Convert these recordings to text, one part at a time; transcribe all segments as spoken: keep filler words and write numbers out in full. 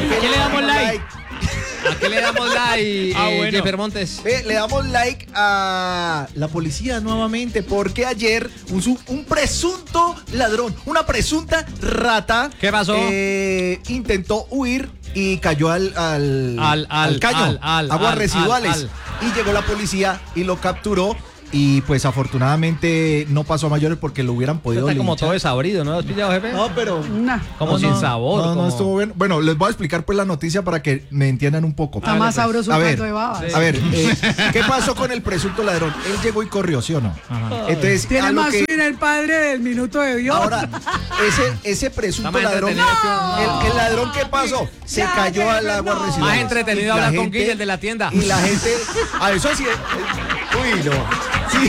¿A qué le damos like? ¿A qué le damos like, ah, eh, bueno. Jeffer Montes? Eh, le damos like a la policía nuevamente porque ayer un, su- un presunto ladrón, una presunta rata, ¿Qué pasó? eh, intentó huir y cayó al, al, Al- al- caño, al- al- aguas al- residuales. al- Y llegó la policía y lo capturó. Y pues afortunadamente no pasó a mayores porque lo hubieran podido Está como linchar. todo desabrido, ¿no? ¿Lo has pillado, jefe? No, pero... Nah, Como no, sin no, sabor. No, no como- estuvo bien. Bueno, les voy a explicar pues la noticia para que me entiendan un poco. está más sabroso A un ver, caldo de babas. A ver, eh, ¿qué pasó con el presunto ladrón? Él llegó y corrió, ¿sí o no? Entonces, Tiene a lo más que- fin el padre del minuto de Dios. ahora, ese, ese presunto Está más ladrón, entretenido el, el ladrón, ¿qué pasó? Se Ya, cayó ya, al agua no. residual. Más entretenido Y la hablar con gente- Guille, el de la tienda. Y la gente, a eso sí, eh, uy, no. Sí,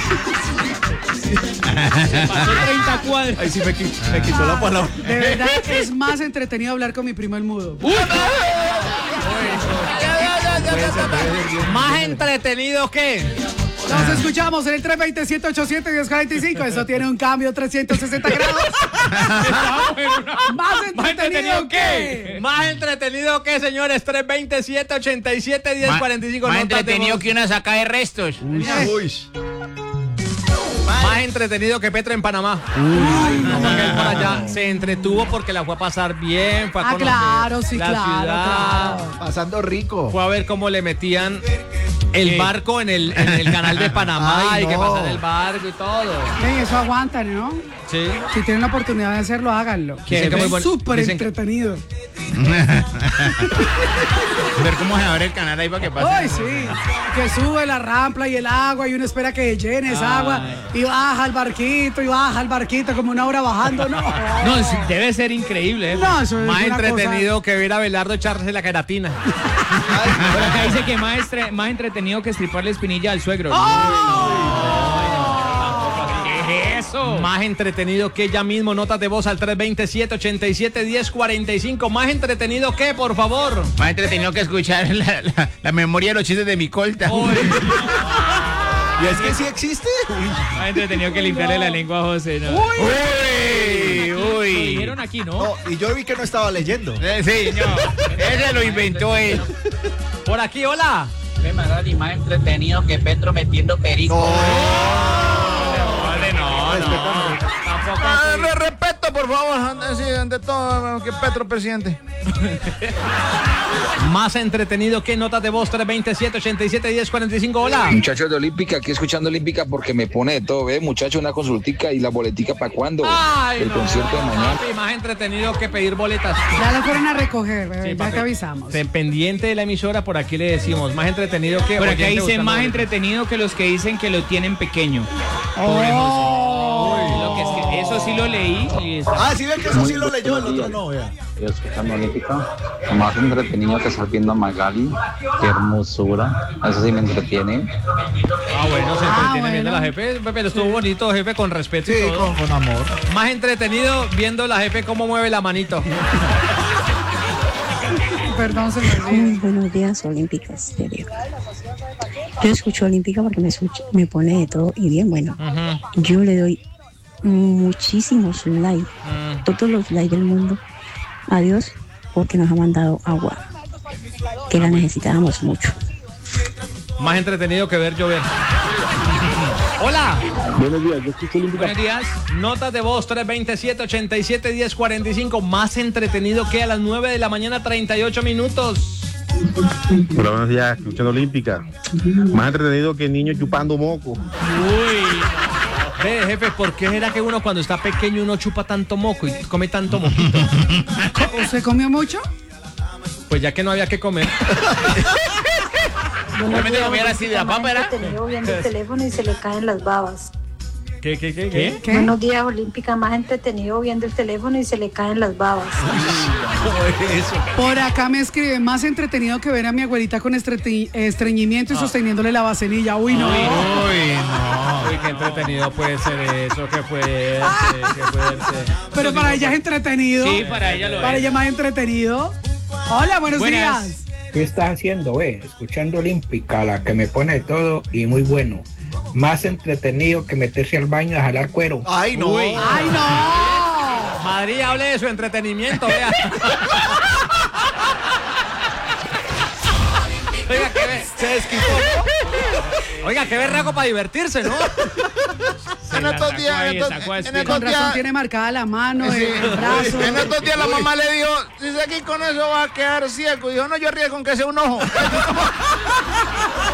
Pasó treinta cuadras. ahí sí me, qui- me quitó la palabra. De verdad es más entretenido hablar con mi primo el mudo. Más entretenido que. Nos escuchamos en el tres dos siete, ocho siete, uno cero cuatro cinco. Eso tiene un cambio trescientos sesenta grados. Más entretenido que. Más entretenido que, señores. tres dos siete, ocho siete, uno cero cuatro cinco. Más Notas de entretenido voz. que una saca de restos. Uy. Más entretenido que Petro en Panamá. No, porque él por allá se entretuvo porque la fue a pasar bien. Fue a Ah, conocer claro, sí, la claro, ciudad. claro. Pasando rico. Fue a ver cómo le metían el barco en el, en el canal de Panamá. Ay, y que no. pasara el barco y todo. Ven, eso aguantan, ¿no? Sí. Si tienen la oportunidad de hacerlo, háganlo. Dicen que muy Es bueno- súper dicen que- entretenido. Ver cómo se abre el canal ahí para que pase. Ay, sí. Que sube la rampa y el agua y uno espera que llene esa agua y baja el barquito y baja el barquito como una hora bajando. No, No, sí, debe ser increíble. ¿eh? No, eso es Más una entretenido que ver a Belardo echarse la queratina. Por acá dice que más, estre- más entretenido que estriparle espinilla al suegro. ¿Qué es eso? Más entretenido que ella mismo. Notas de voz al tres dos siete, ocho siete, uno cero cuatro cinco. Más entretenido que, por favor. Más entretenido que escuchar la, la- la memoria de los chistes de mi colta. ¿Y es que sí existe? Más entretenido que limpiarle la lengua a José, ¿no? Uy, Lo dijeron aquí, ¿no? No, y yo vi que no estaba leyendo. Eh, Sí, no. Ese lo inventó él. Por aquí, hola. Y más entretenido que Petro metiendo perico. Vale, no, no. Tampoco así. Le respeto, por favor, ante, ante todo, que Petro presidente. Más entretenido que notas de voz tres dos siete, ocho siete, uno cero cuatro cinco. Hola. Muchachos de Olímpica, aquí escuchando Olímpica porque me pone de todo, ¿ve? Muchachos, una consultica y la boletica para cuándo. Ay, El no, concierto de mañana. papi, más entretenido que pedir boletas. Ya lo fueron a recoger, bebé, Sí, ya papi. te avisamos. Estén pendiente de la emisora, por aquí le decimos. Más entretenido que. Por acá oyente dice buscando más boletas. entretenido que los que dicen que lo tienen pequeño. Oh. Lo que es que eso sí lo leí y está- Ah, sí ven que eso sí lo leyó, el otro no, vea. Yo escuchando Olímpica, más entretenido que estar viendo a Magali. Qué hermosura. Eso sí me entretiene. Ah, bueno, se Ah, entretiene bueno. viendo la jefe. Pero estuvo bonito, jefe, con respeto y Sí, todo. con, con amor. Más entretenido viendo la jefe cómo mueve la manito. Perdón, se me olvidó. Muy buenos días, Olímpica Estéreo. Yo escucho Olímpica porque me, escucha- me pone de todo y bien bueno. Ujú. Yo le doy muchísimos likes, Mm. todos los likes del mundo a Dios porque nos ha mandado agua, que la necesitábamos mucho. Más entretenido que ver llover. Hola. Buenos días, yo escucho Olímpica. Buenos días. Notas de voz tres dos siete, ocho siete, uno cero cuatro cinco. Más entretenido que a las nueve de la mañana, treinta y ocho minutos. Hola, buenos días, escuchando Olímpica. Más entretenido que niño chupando moco. Uy. Ve, jefe, ¿por qué será que uno cuando está pequeño uno chupa tanto moco y come tanto moquito? ¿Usted comió mucho? Pues ya que no había que comer. Realmente comiera así de la papa, ¿era? Entretenido viendo el teléfono y se le caen las babas. ¿Qué, qué, qué? ¿Qué? ¿Qué? Buenos días, Olímpica. Más entretenido viendo el teléfono y se le caen las babas. Por acá me escribe, más entretenido que ver a mi abuelita con estreti- estreñimiento y sosteniéndole la vaselilla. Uy, no. Uy, no. Uy, qué entretenido puede ser eso, qué fuerte, qué fuerte. Pero para ella es entretenido. Sí, para ella lo Para es. ella más entretenido. Hola, buenos Buenas. días. ¿Qué estás haciendo, ve? Escuchando Olímpica, la que me pone de todo y muy bueno. Más entretenido que meterse al baño a jalar cuero. Ay, no. Uy. ¡Ay, no! Madrid, hable de su entretenimiento, vea. Oiga, qué berraco para divertirse, ¿no? Se En la estos sacó días, ahí, en estos- sacó a en Espina. estos Con razón días- tiene marcada la mano, Sí. el brazo. En estos días la mamá le dijo, si seguís con eso vas a quedar ciego. Y dijo, no, yo arriesgo con que sea un ojo.